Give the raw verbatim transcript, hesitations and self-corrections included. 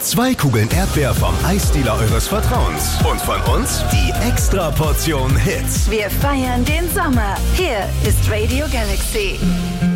Zwei Kugeln Erdbeer vom Eisdealer eures Vertrauens. Und von uns die Extra-Portion Hits. Wir feiern den Sommer. Hier ist Radio Galaxy.